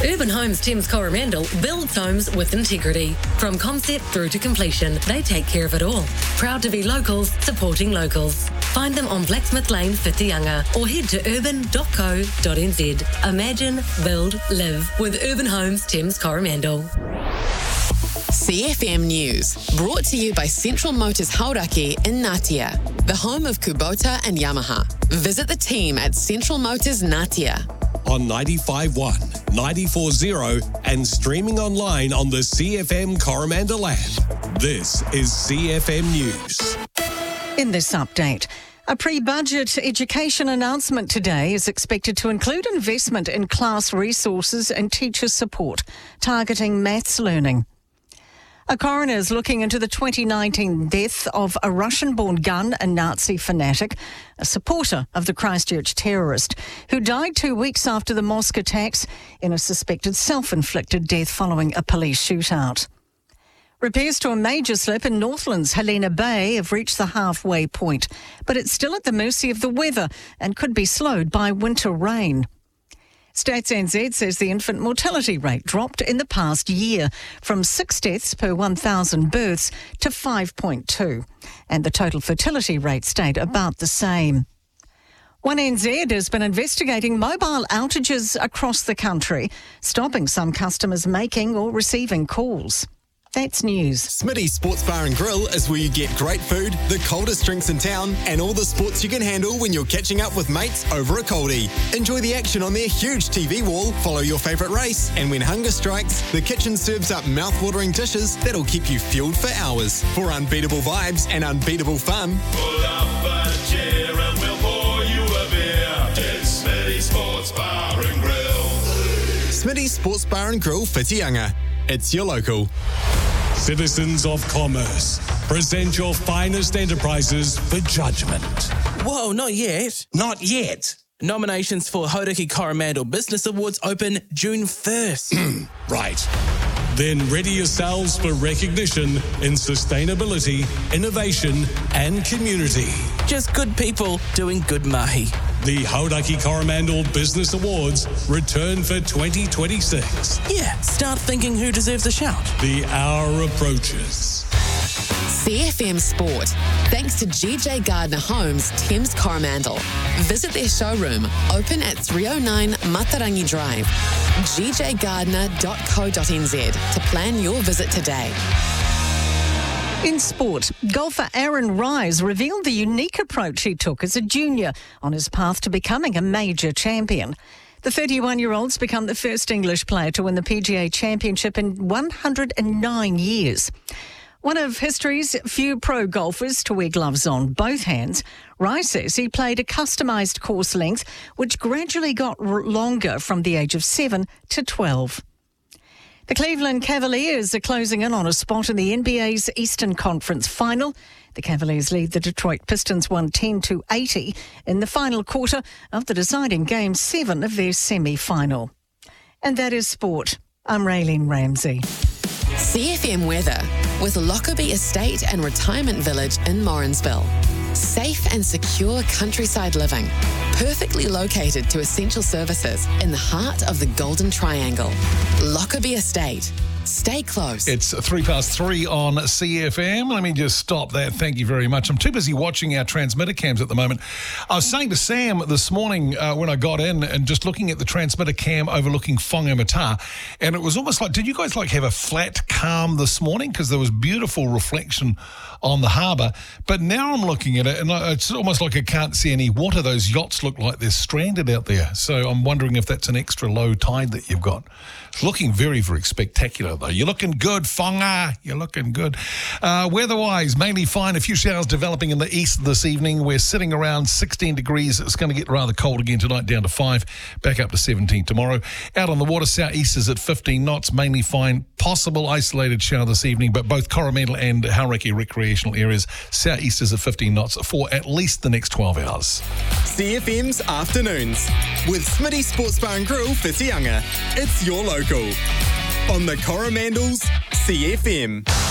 Urban Homes Thames Coromandel builds homes with integrity. From concept through to completion, they take care of it all. Proud to be locals, supporting locals. Find them on Blacksmith Lane, Whitianga, or head to urban.co.nz. Imagine, build, live with Urban Homes Thames Coromandel. CFM News, brought to you by Central Motors Hauraki in Ngatea, the home of Kubota and Yamaha. Visit the team at Central Motors Ngatea. On 95.1, 94.0 and streaming online on the CFM Coromandel app. This is CFM News. In this update, a pre-budget education announcement today is expected to include investment in class resources and teacher support, targeting maths learning. A coroner is looking into the 2019 death of a Russian-born gun and Nazi fanatic, a supporter of the Christchurch terrorist, who died 2 weeks after the mosque attacks in a suspected self-inflicted death following a police shootout. Repairs to a major slip in Northland's Helena Bay have reached the halfway point, but it's still at the mercy of the weather and could be slowed by winter rain. Stats NZ says the infant mortality rate dropped in the past year from 6 deaths per 1,000 births to 5.2, and the total fertility rate stayed about the same. 1NZ has been investigating mobile outages across the country, stopping some customers making or receiving calls. That's news. Smitty's Sports Bar and Grill is where you get great food, the coldest drinks in town, and all the sports you can handle when you're catching up with mates over a coldie. Enjoy the action on their huge TV wall, follow your favourite race, and when hunger strikes, the kitchen serves up mouth-watering dishes that'll keep you fueled for hours. For unbeatable vibes and unbeatable fun, pull up a chair and we'll pour you a beer. It's Smitty's Sports Bar and Grill. Smitty's Sports Bar and Grill, Whitianga. It's your local. Citizens of Commerce, present your finest enterprises for judgment. Whoa, not yet. Not yet. Nominations for Hauraki Coromandel Business Awards open June 1st. Right. Then ready yourselves for recognition in sustainability, innovation and community. Just good people doing good mahi. The Hauraki Coromandel Business Awards return for 2026. Yeah, start thinking who deserves a shout. The hour approaches. CFM Sport, thanks to GJ Gardner Homes, Thames Coromandel. Visit their showroom, open at 309 Matarangi Drive. gjgardner.co.nz to plan your visit today. In sport, golfer Aaron Rise revealed the unique approach he took as a junior on his path to becoming a major champion. The 31-year-old's become the first English player to win the PGA Championship in 109 years. One of history's few pro golfers to wear gloves on both hands, Rise says he played a customised course length which gradually got longer from the age of 7 to 12. The Cleveland Cavaliers are closing in on a spot in the NBA's Eastern Conference Final. The Cavaliers lead the Detroit Pistons 110-80 in the final quarter of the deciding Game 7 of their semi-final. And that is sport. I'm Raylene Ramsey. CFM weather with Lockerbie Estate and Retirement Village in Morrinsville. Safe and secure countryside living, perfectly located to essential services in the heart of the Golden Triangle. Lockerbie Estate. Stay close. It's 3:03 on CFM. Let me just stop that. Thank you very much. I'm too busy watching our transmitter cams at the moment. I was saying to Sam this morning when I got in and just looking at the transmitter cam overlooking Whangamata, and it was almost like, did you guys have a flat calm this morning? Because there was beautiful reflection on the harbour. But now I'm looking at it and it's almost like I can't see any water. Those yachts look like they're stranded out there. So I'm wondering if that's an extra low tide that you've got. It's looking very, very spectacular, though. You're looking good, Whanga. You're looking good. Weather-wise, mainly fine. A few showers developing in the east this evening. We're sitting around 16 degrees. It's going to get rather cold again tonight, down to 5, back up to 17 tomorrow. Out on the water, southeast is at 15 knots, mainly fine. Possible isolated shower this evening, but both Coromandel and Hauraki recreational areas, southeast is at 15 knots for at least the next 12 hours. CFM's Afternoons with Smitty Sports Bar and Grill, Whitianga. It's your local. On the Coromandel's CFM.